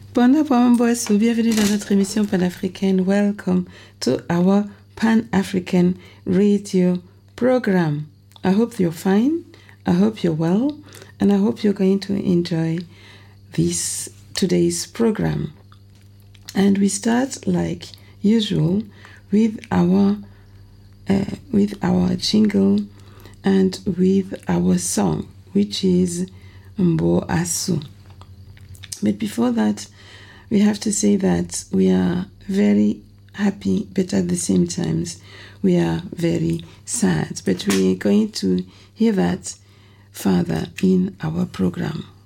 Bonjour, bienvenue dans notre émission panafricaine. Welcome to our Pan-African radio program. I hope you're fine, I hope you're well, and I hope you're going to enjoy today's program. And we start like usual with our jingle and with our song, which is Mbo Asu. But before that, we have to say that we are very happy, but at the same time, we are very sad. But we are going to hear that further in our program.